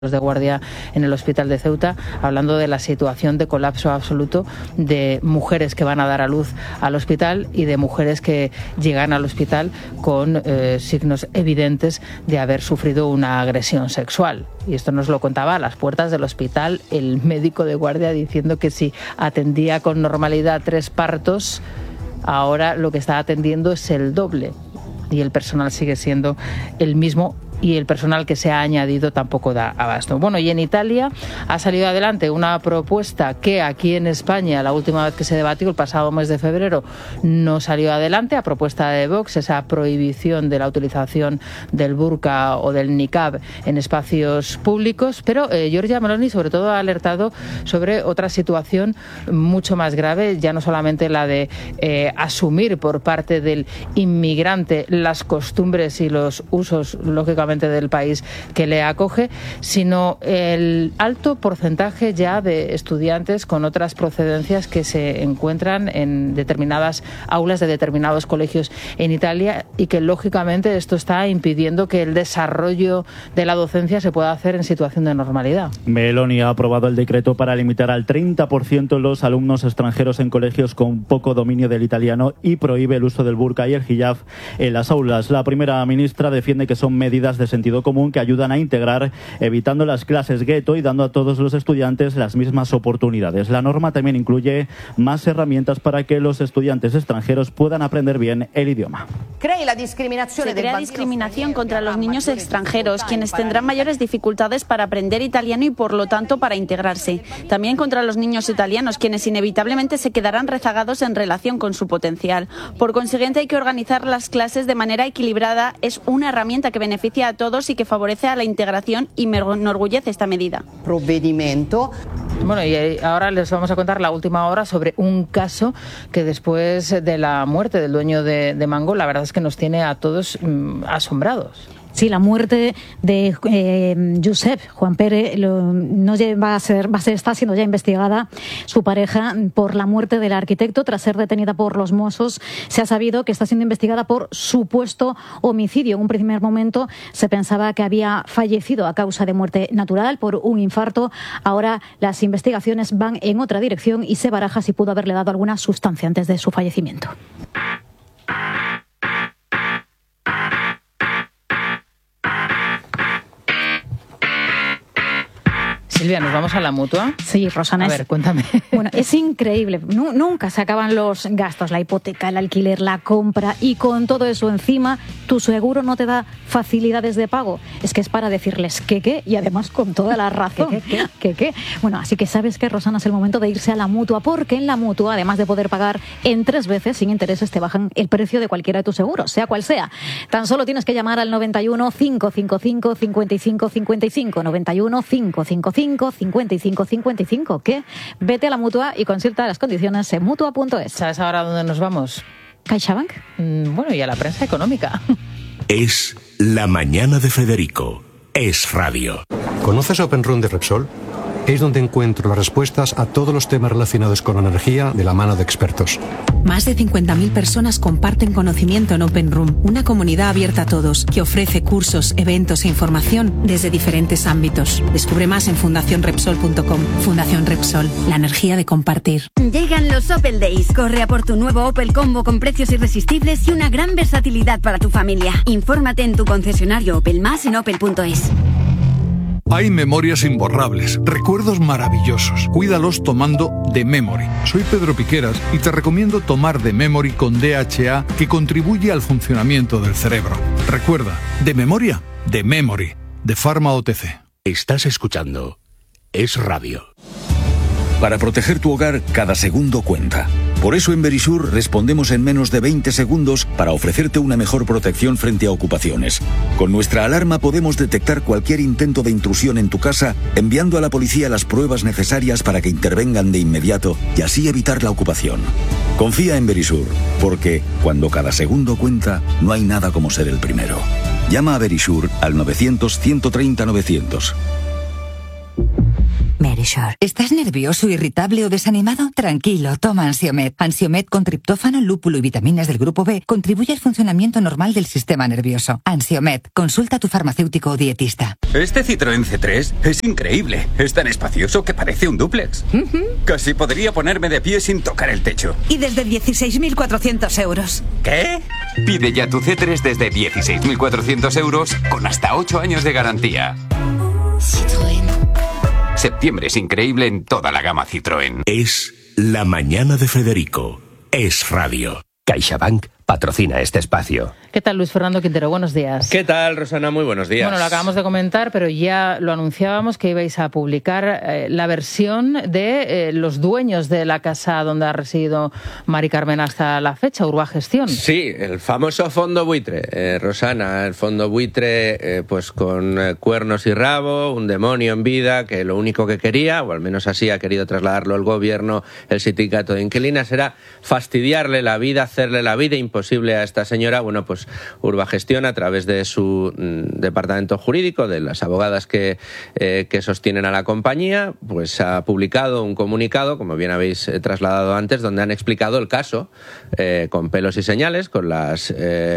de guardia en el hospital de Ceuta, hablando de la situación de colapso absoluto de mujeres que van a dar a luz al hospital y de mujeres que llegan al hospital con signos evidentes de haber sufrido una agresión sexual. Y esto nos lo contaba a las puertas del hospital el médico de guardia, diciendo que si atendía con normalidad 3 partos, ahora lo que está atendiendo es el doble. Y el personal sigue siendo el mismo, y el personal que se ha añadido tampoco da abasto. Bueno, y en Italia ha salido adelante una propuesta que aquí en España, la última vez que se debatió, el pasado mes de febrero, no salió adelante, a propuesta de Vox, esa prohibición de la utilización del burka o del niqab en espacios públicos. Pero Giorgia Meloni sobre todo ha alertado sobre otra situación mucho más grave, ya no solamente la de asumir por parte del inmigrante las costumbres y los usos, lógicamente, del país que le acoge, sino el alto porcentaje ya de estudiantes con otras procedencias que se encuentran en determinadas aulas de determinados colegios en Italia, y que lógicamente esto está impidiendo que el desarrollo de la docencia se pueda hacer en situación de normalidad. Meloni ha aprobado el decreto para limitar al 30% los alumnos extranjeros en colegios con poco dominio del italiano y prohíbe el uso del burka y el hijab en las aulas. La primera ministra defiende que son medidas de sentido común que ayudan a integrar, evitando las clases gueto y dando a todos los estudiantes las mismas oportunidades. La norma también incluye más herramientas para que los estudiantes extranjeros puedan aprender bien el idioma. Se crea discriminación contra los niños extranjeros, quienes tendrán mayores dificultades para aprender italiano y por lo tanto para integrarse. También contra los niños italianos, quienes inevitablemente se quedarán rezagados en relación con su potencial. Por consiguiente, hay que organizar las clases de manera equilibrada. Es una herramienta que beneficia a todos y que favorece a la integración, y me enorgullece esta medida. Bueno, y ahora les vamos a contar la última hora sobre un caso que después de la muerte del dueño de Mango, la verdad es que nos tiene a todos asombrados. Sí, la muerte de Josep Juan Pere está siendo ya investigada su pareja por la muerte del arquitecto. Tras ser detenida por los Mossos, se ha sabido que está siendo investigada por supuesto homicidio. En un primer momento se pensaba que había fallecido a causa de muerte natural por un infarto. Ahora las investigaciones van en otra dirección y se baraja si pudo haberle dado alguna sustancia antes de su fallecimiento. Silvia, ¿nos vamos a la Mutua? Sí, Rosana. A ver, cuéntame. Bueno, es increíble. Nunca se acaban los gastos, la hipoteca, el alquiler, la compra, y con todo eso encima, tu seguro no te da facilidades de pago. Es que es para decirles que, y además con toda la razón. ¿Qué? Bueno, así que ¿sabes qué, Rosana? Es el momento de irse a la Mutua, porque en la Mutua, además de poder pagar en 3 veces sin intereses, te bajan el precio de cualquiera de tus seguros, sea cual sea. Tan solo tienes que llamar al 91 555 55 55, 91 555 55 55. ¿Qué? Vete a la Mutua y consulta las condiciones en mutua.es. ¿Sabes ahora dónde nos vamos? CaixaBank. Bueno, y a la prensa económica. Es La Mañana de Federico. Es radio. ¿Conoces OpenRoom de Repsol? Es donde encuentro las respuestas a todos los temas relacionados con energía de la mano de expertos. Más de 50.000 personas comparten conocimiento en OpenRoom, una comunidad abierta a todos que ofrece cursos, eventos e información desde diferentes ámbitos. Descubre más en fundacionrepsol.com. Fundación Repsol, la energía de compartir. Llegan los Opel Days. Corre a por tu nuevo Opel Combo con precios irresistibles y una gran versatilidad para tu familia. Infórmate en tu concesionario Opel, más en opel.es. Hay memorias imborrables, recuerdos maravillosos. Cuídalos tomando The Memory. Soy Pedro Piqueras y te recomiendo tomar The Memory con DHA, que contribuye al funcionamiento del cerebro. Recuerda, de memoria, The Memory, de Pharma OTC. Estás escuchando Es Radio. Para proteger tu hogar, cada segundo cuenta. Por eso en Verisur respondemos en menos de 20 segundos para ofrecerte una mejor protección frente a ocupaciones. Con nuestra alarma podemos detectar cualquier intento de intrusión en tu casa, enviando a la policía las pruebas necesarias para que intervengan de inmediato y así evitar la ocupación. Confía en Verisur, porque cuando cada segundo cuenta, no hay nada como ser el primero. Llama a Verisur al 900 130 900. Verisure. ¿Estás nervioso, irritable o desanimado? Tranquilo, toma Ansiomed. Ansiomed con triptófano, lúpulo y vitaminas del grupo B contribuye al funcionamiento normal del sistema nervioso. Ansiomed, consulta a tu farmacéutico o dietista. Este Citroën C3 es increíble. Es tan espacioso que parece un dúplex. Casi podría ponerme de pie sin tocar el techo. Y desde 16.400 euros. ¿Qué? Pide ya tu C3 desde 16.400 euros con hasta 8 años de garantía. Citroën. Septiembre es increíble en toda la gama Citroën. Es La Mañana de Federico. Es radio. CaixaBank patrocina este espacio. ¿Qué tal, Luis Fernando Quintero? Buenos días. ¿Qué tal, Rosana? Muy buenos días. Bueno, lo acabamos de comentar, pero ya lo anunciábamos que ibais a publicar la versión de los dueños de la casa donde ha residido Mari Carmen hasta la fecha, Urbagestión. Sí, el famoso fondo buitre, Rosana, el fondo buitre pues con cuernos y rabo, un demonio en vida que lo único que quería, o al menos así ha querido trasladarlo el gobierno, el sindicato de inquilinas, era fastidiarle la vida, hacerle la vida imposible a esta señora. Bueno, pues Urbagestión, a través de su departamento jurídico, de las abogadas que sostienen a la compañía, pues ha publicado un comunicado, como bien habéis trasladado antes, donde han explicado el caso con pelos y señales, con las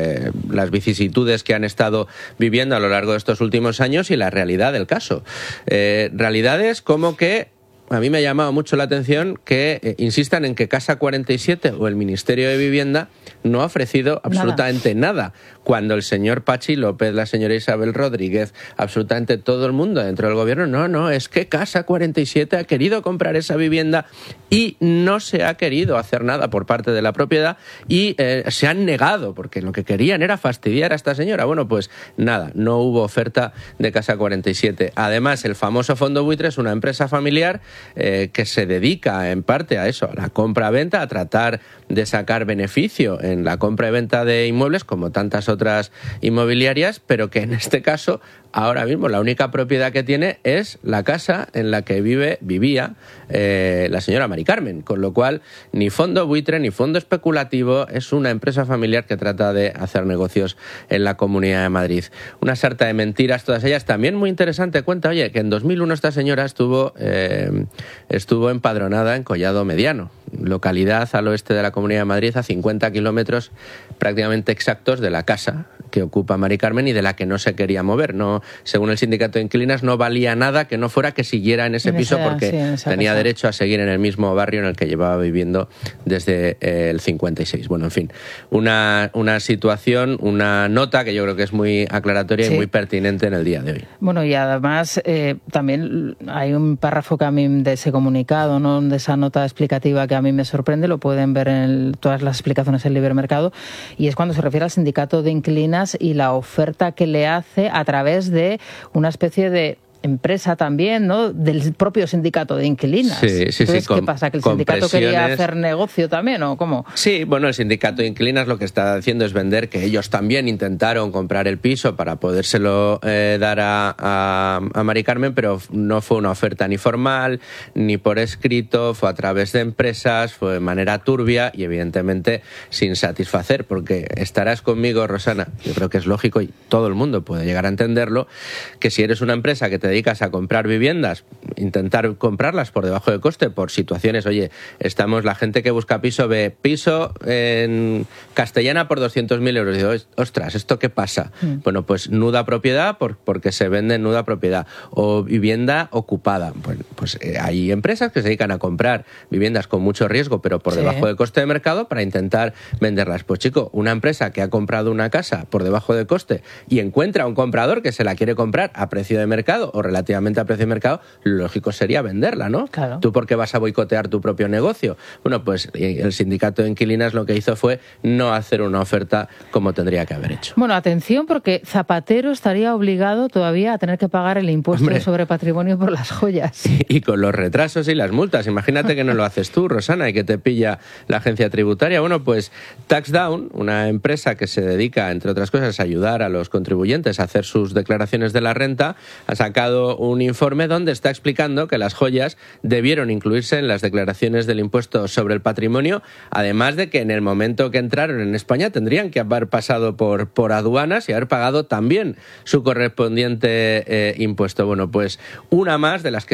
vicisitudes que han estado viviendo a lo largo de estos últimos años y la realidad del caso. Realidades como que a mí me ha llamado mucho la atención que insistan en que Casa 47 o el Ministerio de Vivienda no ha ofrecido absolutamente nada, cuando el señor Pachi López, la señora Isabel Rodríguez, absolutamente todo el mundo dentro del gobierno, no, es que Casa 47 ha querido comprar esa vivienda y no se ha querido hacer nada por parte de la propiedad y se han negado, porque lo que querían era fastidiar a esta señora. Bueno, pues nada, no hubo oferta de Casa 47. Además, el famoso fondo buitre es una empresa familiar que se dedica en parte a eso, a la compra-venta, a tratar de sacar beneficio en la compra y venta de inmuebles, como tantas otras inmobiliarias, pero que en este caso, ahora mismo, la única propiedad que tiene es la casa en la que vivía la señora Mari Carmen, con lo cual ni fondo buitre ni fondo especulativo, es una empresa familiar que trata de hacer negocios en la Comunidad de Madrid. Una sarta de mentiras, todas ellas. También muy interesante, cuenta, oye, que en 2001 esta señora estuvo empadronada en Collado Mediano, localidad al oeste de la Comunidad de Madrid, a 50 kilómetros prácticamente exactos de la casa que ocupa Mari Carmen y de la que no se quería mover. No, según el sindicato de inquilinas, no valía nada que no fuera que siguiera en ese piso, porque tenía derecho a seguir en el mismo barrio en el que llevaba viviendo desde el 56. Bueno, en fin, una situación, una nota que yo creo que es muy aclaratoria y muy pertinente en el día de hoy. Bueno, y además también hay un párrafo que a mí de ese comunicado, ¿no?, de esa nota explicativa, que a mí me sorprende, lo pueden ver en todas las explicaciones en Libre Mercado, y es cuando se refiere al sindicato de inquilinas y la oferta que le hace a través de una especie de empresa también, ¿no?, del propio sindicato de inquilinas. Sí. Entonces, ¿qué pasa? ¿Que el sindicato quería hacer negocio también o cómo? Sí, bueno, el sindicato de inquilinas lo que está haciendo es vender que ellos también intentaron comprar el piso para podérselo dar a Mari Carmen, pero no fue una oferta ni formal ni por escrito, fue a través de empresas, fue de manera turbia y evidentemente sin satisfacer, porque estarás conmigo, Rosana, yo creo que es lógico y todo el mundo puede llegar a entenderlo, que si eres una empresa que te dedicas a comprar viviendas, intentar comprarlas por debajo de coste por situaciones, oye, la gente que busca piso ve piso en Castellana por 200.000 euros, y digo, ostras, ¿esto qué pasa? Bueno, pues nuda propiedad porque se vende en nuda propiedad, o vivienda ocupada. Pues hay empresas que se dedican a comprar viviendas con mucho riesgo, pero por debajo del coste de mercado, para intentar venderlas. Pues chico, una empresa que ha comprado una casa por debajo de coste y encuentra un comprador que se la quiere comprar a precio de mercado o relativamente a precio de mercado, lo lógico sería venderla, ¿no? Claro. ¿Tú por qué vas a boicotear tu propio negocio? Bueno, pues el sindicato de inquilinas lo que hizo fue no hacer una oferta como tendría que haber hecho. Bueno, atención, porque Zapatero estaría obligado todavía a tener que pagar el impuesto sobre patrimonio por las joyas. Y con los retrasos y las multas. Imagínate que no lo haces tú, Rosana, y que te pilla la agencia tributaria. Bueno, pues TaxDown, una empresa que se dedica, entre otras cosas, a ayudar a los contribuyentes a hacer sus declaraciones de la renta, ha sacado un informe donde está explicando que las joyas debieron incluirse en las declaraciones del impuesto sobre el patrimonio, además de que en el momento que entraron en España tendrían que haber pasado por aduanas y haber pagado también su correspondiente impuesto. Bueno, pues una más de las que se suman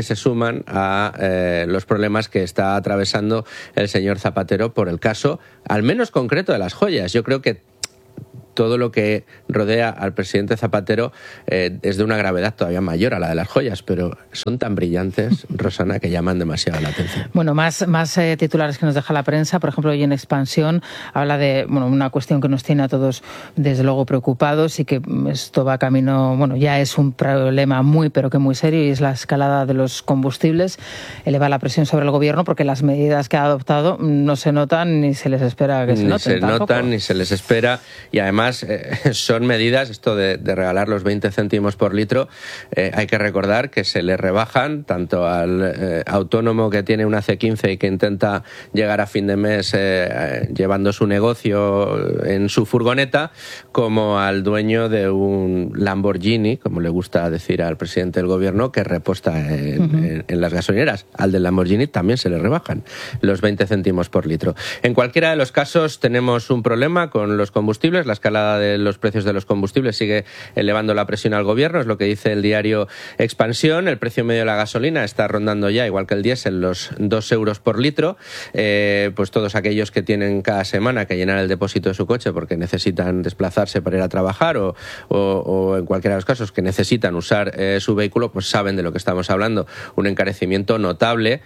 suman a los problemas que está atravesando el señor Zapatero por el caso, al menos concreto, de las joyas. Yo creo que todo lo que rodea al presidente Zapatero es de una gravedad todavía mayor a la de las joyas, pero son tan brillantes, Rosana, que llaman demasiado la atención. Bueno, más titulares que nos deja la prensa. Por ejemplo, hoy en Expansión habla de una cuestión que nos tiene a todos, desde luego, preocupados y que esto va camino, ya es un problema muy, pero que muy serio, y es la escalada de los combustibles. Eleva la presión sobre el gobierno porque las medidas que ha adoptado no se notan ni se les espera que se noten. Ni se notan ni se les espera, y además son medidas, esto de regalar los 20 céntimos por litro, hay que recordar que se le rebajan tanto al autónomo que tiene una C15 y que intenta llegar a fin de mes llevando su negocio en su furgoneta, como al dueño de un Lamborghini, como le gusta decir al presidente del gobierno, que reposta en las gasolineras. Al del Lamborghini también se le rebajan los 20 céntimos por litro. En cualquiera de los casos tenemos un problema con los combustibles. La escalada de los precios de los combustibles sigue elevando la presión al gobierno, es lo que dice el diario Expansión. El precio medio de la gasolina está rondando ya, igual que el diésel, los 2 euros por litro. Pues todos aquellos que tienen cada semana que llenar el depósito de su coche porque necesitan desplazarse para ir a trabajar o en cualquiera de los casos que necesitan usar su vehículo, pues saben de lo que estamos hablando. Un encarecimiento notable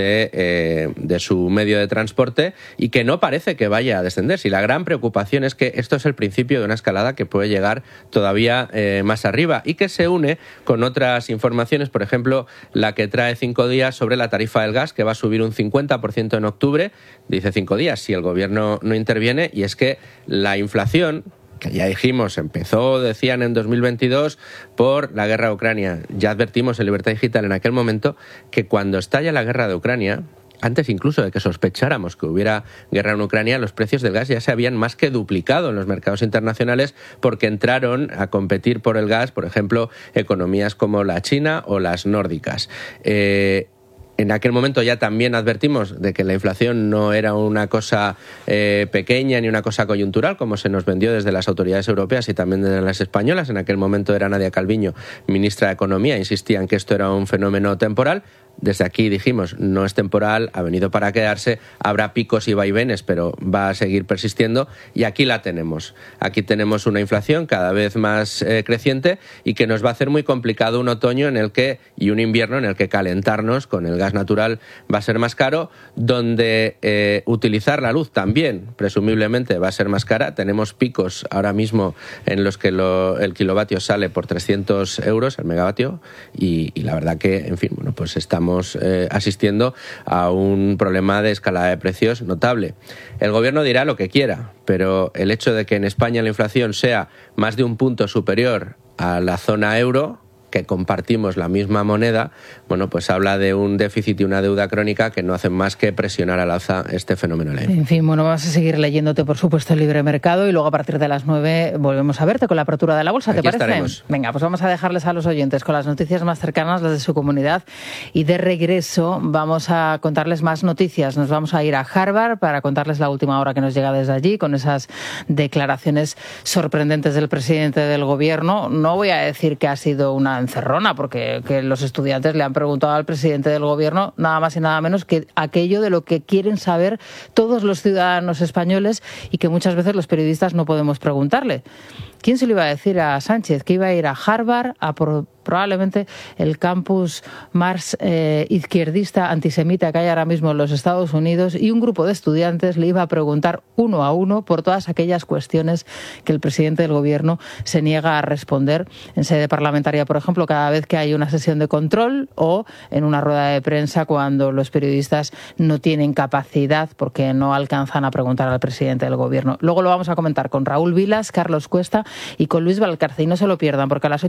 de su medio de transporte, y que no parece que vaya a descender. Si la gran preocupación es que esto es el principio de una escalada que puede llegar todavía más arriba, y que se une con otras informaciones, por ejemplo, la que trae 5 días sobre la tarifa del gas, que va a subir un 50% en octubre. Dice 5 días si el gobierno no interviene, y es que la inflación, que ya dijimos, decían en 2022 por la guerra de Ucrania. Ya advertimos en Libertad Digital en aquel momento que cuando estalla la guerra de Ucrania, antes incluso de que sospecháramos que hubiera guerra en Ucrania, los precios del gas ya se habían más que duplicado en los mercados internacionales, porque entraron a competir por el gas, por ejemplo, economías como la China o las nórdicas. En aquel momento ya también advertimos de que la inflación no era una cosa pequeña ni una cosa coyuntural, como se nos vendió desde las autoridades europeas y también desde las españolas. En aquel momento era Nadia Calviño, ministra de Economía, insistía en que esto era un fenómeno temporal. Desde aquí dijimos, no es temporal, ha venido para quedarse, habrá picos y vaivenes, pero va a seguir persistiendo, y aquí la tenemos. Aquí tenemos una inflación cada vez más creciente, y que nos va a hacer muy complicado un otoño y un invierno en el que calentarnos con el gas natural va a ser más caro, donde utilizar la luz también, presumiblemente, va a ser más cara. Tenemos picos ahora mismo en los que el kilovatio sale por 300 euros el megavatio, y la verdad que, en fin, pues estamos asistiendo a un problema de escalada de precios notable. El gobierno dirá lo que quiera, pero el hecho de que en España la inflación sea más de un punto superior a la zona euro, que compartimos la misma moneda, pues habla de un déficit y una deuda crónica que no hacen más que presionar al alza este fenómeno. En fin, vamos a seguir leyéndote, por supuesto, el Libre Mercado, y luego a partir de las 9 volvemos a verte con la apertura de la bolsa, ¿te Aquí parece? Estaremos. Venga, pues vamos a dejarles a los oyentes con las noticias más cercanas, las de su comunidad, y de regreso vamos a contarles más noticias. Nos vamos a ir a Harvard para contarles la última hora que nos llega desde allí, con esas declaraciones sorprendentes del presidente del gobierno. No voy a decir que ha sido una encerrona, porque que los estudiantes le han preguntado al presidente del gobierno nada más y nada menos que aquello de lo que quieren saber todos los ciudadanos españoles, y que muchas veces los periodistas no podemos preguntarle. ¿Quién se lo iba a decir a Sánchez que iba a ir a Harvard, a probablemente el campus más izquierdista, antisemita que hay ahora mismo en los Estados Unidos, y un grupo de estudiantes le iba a preguntar uno a uno por todas aquellas cuestiones que el presidente del gobierno se niega a responder en sede parlamentaria, por ejemplo, cada vez que hay una sesión de control, o en una rueda de prensa cuando los periodistas no tienen capacidad porque no alcanzan a preguntar al presidente del gobierno? Luego lo vamos a comentar con Raúl Vilas, Carlos Cuesta y con Luis Valcarce, y no se lo pierdan, porque a las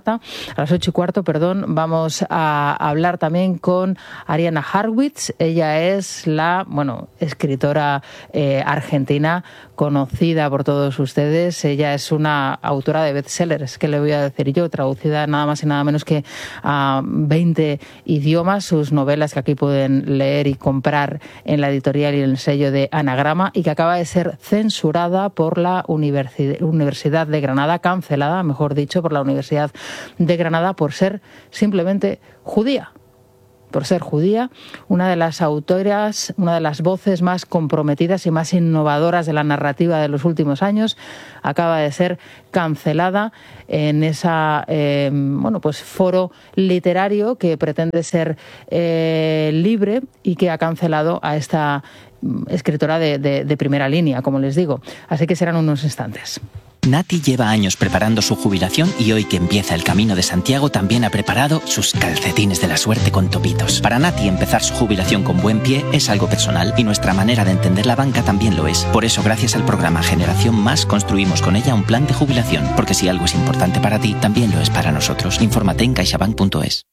8:15, vamos a hablar también con Ariana Harwitz. Ella es la escritora argentina conocida por todos ustedes. Ella es una autora de bestsellers, que le voy a decir yo, traducida nada más y nada menos que a 20 idiomas. Sus novelas, que aquí pueden leer y comprar en la editorial y en el sello de Anagrama, y que acaba de ser censurada por la Universidad de Granada, cancelada, mejor dicho, por la Universidad de Granada por ser simplemente judía. por ser judía, una de las autoras, una de las voces más comprometidas y más innovadoras de la narrativa de los últimos años, acaba de ser cancelada en esa foro literario que pretende ser libre y que ha cancelado a esta escritora de primera línea, como les digo. Así que serán unos instantes. Nati lleva años preparando su jubilación y hoy que empieza el Camino de Santiago también ha preparado sus calcetines de la suerte con topitos. Para Nati empezar su jubilación con buen pie es algo personal y nuestra manera de entender la banca también lo es. Por eso, gracias al programa Generación Más, construimos con ella un plan de jubilación, porque si algo es importante para ti, también lo es para nosotros. Infórmate en caixabank.es.